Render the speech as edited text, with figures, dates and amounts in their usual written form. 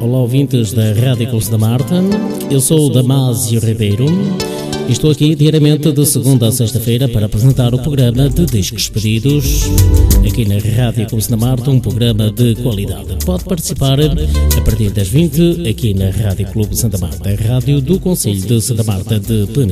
olá ouvintes da Rádio Clube da Marta. Eu sou o Damásio Ribeiro e estou aqui diariamente de segunda a sexta-feira para apresentar o programa de discos pedidos aqui na Rádio Clube da Marta, um programa de qualidade. Pode participar a partir das 20 aqui na Rádio Clube Santa Marta, a rádio do Concelho de Santa Marta de Peniche.